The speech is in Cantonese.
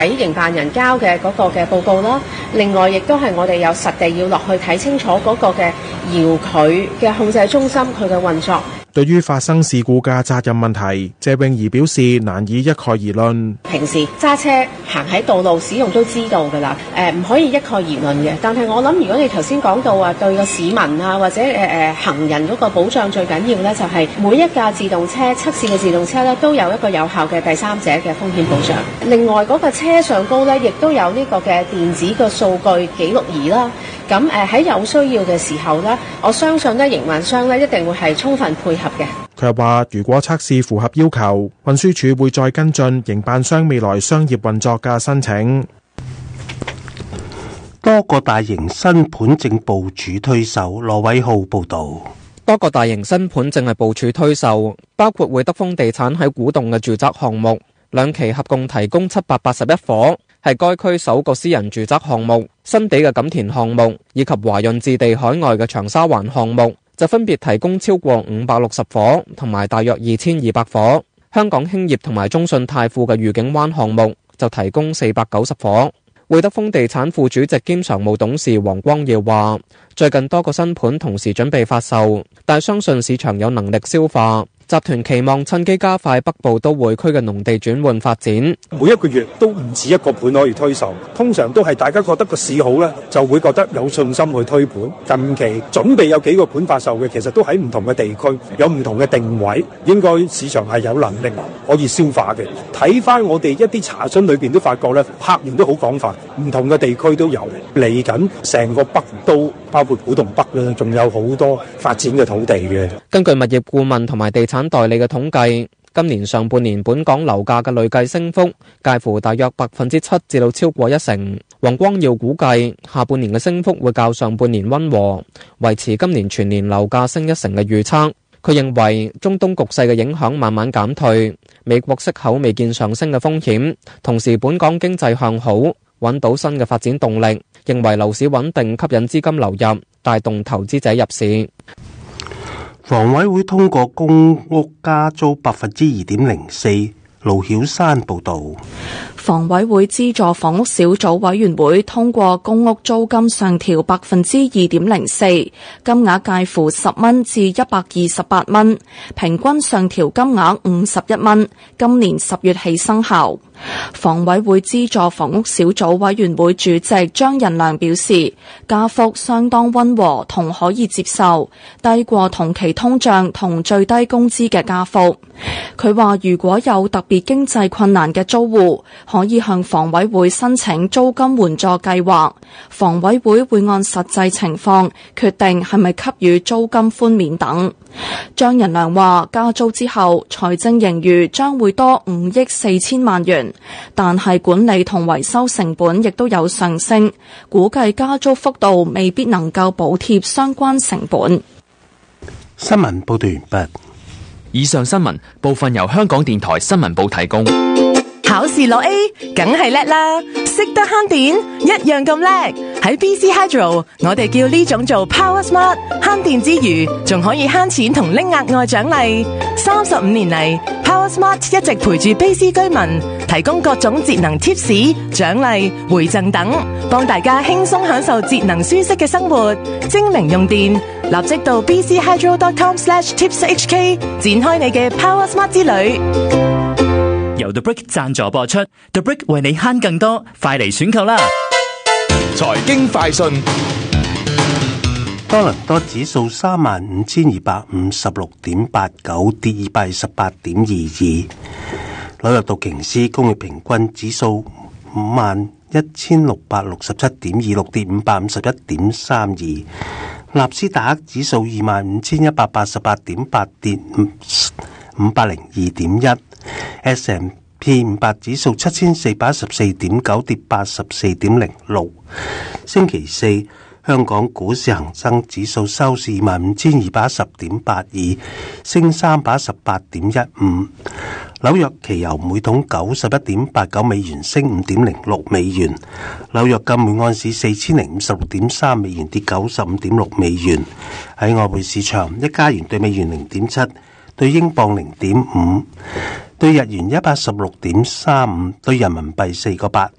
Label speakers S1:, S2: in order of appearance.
S1: 喺營辦人交嘅嗰個嘅報告啦。另外亦都係我哋有實地要落去睇清楚嗰個嘅遙距嘅控制中心佢嘅運作。
S2: 對於發生事故嘅責任問題，謝穎儀表示難以一概而論。
S1: 平時揸車行喺道路使用都知道㗎啦，唔可以一概而論嘅。但係我諗，如果你頭先講到話對個市民啊或者行人嗰個保障最緊要咧，就係每一架自動車測試嘅自動車咧都有一個有效嘅第三者嘅風險保障。另外嗰個車上高咧，亦都有呢個嘅電子嘅數據記錄儀啦。咁喺有需要嘅時候咧，我相信咧營運商咧一定會係充分配合嘅。
S2: 佢又話，如果測試符合要求，運輸署會再跟進營辦商未來商業運作嘅申請。
S3: 多個大型新盤正部署推售。羅偉浩報導。
S4: 多個大型新盤正係部署推售，包括會德豐地產喺古洞嘅住宅項目，2期合共提供781伙，係該區首個私人住宅項目。新地嘅錦田項目以及華潤置地海外嘅長沙灣項目就分別提供超過560伙同埋大約2200伙。香港興業同埋中信泰富嘅愉景灣項目就提供490伙。會德豐地產副主席兼常務董事黃光耀話，最近多個新盤同時準備發售，但相信市場有能力消化。集團期望趁機加快北部都會區嘅農地轉換發展。
S5: 每一個月都唔止一個盤可以推售，通常都係大家覺得個市好咧，就會覺得有信心去推盤。近期準備有幾個盤發售嘅，其實都喺唔同嘅地區，有唔同嘅定位，應該市場係有能力可以消化嘅。睇翻我哋一啲查詢裏邊都發覺咧，客源都好廣泛，唔同嘅地區都有。嚟緊成個北都包括古洞北咧，仲有好多發展嘅土地嘅。
S4: 根據物業顧問同埋地產代理嘅統計，今年上半年本港樓價嘅累計升幅介乎大約7%至到超過1%。黃光耀估計下半年嘅升幅會較上半年溫和，維持今年全年樓價升1%嘅預測。佢認為中東局勢嘅影響慢慢減退，美國息口未見上升嘅風險，同時本港經濟向好，揾到新嘅發展動力，認為樓市穩定吸引資金流入，帶動投資者入市。
S3: 房委會通過公屋加租2.04%。盧曉山報道。
S6: 房委會資助房屋小組委員會通過公屋租金上調2.04%，金額介乎10蚊至128蚊，平均上調金額51蚊，今年10月起生效。房委會資助房屋小組委員會主席張仁良表示，加幅相當溫和同可以接受，低過同期通脹同最低工資嘅加幅。佢話如果有特別經濟困難嘅租戶，可以向房委會申請租金援助計劃，房委會會按實際情況決定係咪給予租金寬免等。張仁良話，加租之後財政盈餘將會多5億4千萬元，但係管理同維修成本亦都有上升，估計加租幅度未必能夠補貼相關成本。
S3: 新聞報道完畢。
S7: 以上新聞部分由香港電台新聞部提供。
S8: 考試攞 A， 梗係叻啦！識得慳電，一樣咁叻。喺 BC Hydro， 我哋叫呢種做 Power Smart， 慳電之餘，仲可以慳錢同拎額外獎勵。35年嚟 ，Power Smart 一直陪住 BC 居民，提供各種節能貼士、獎勵、回贈等，幫大家輕鬆享受節能舒適嘅生活，精明用電。立即到 bchydro.com/tipshk 展開你嘅 Power Smart 之旅。
S9: 由 The Brick 贊助播出 ，The Brick 為你慳更多，快嚟選購啦！
S10: 財經快訊，
S3: 多倫多指數35,256.89，跌228.22。紐約道瓊斯工業平均指數51,667.26，跌551.32。納斯達克指數25,188.8，跌502.1。S&P 500指數7,414.9，跌84.06。星期四，香港股市恒生指數收市25,210.82，升318.15。紐約期油每桶91.89美元，升5.06美元。紐約金每盎司4,056.3美元，跌95.6美元。喺外匯市場，一加元對美元0.7，對英鎊0.5。 對日元116.35，對人民幣4個8。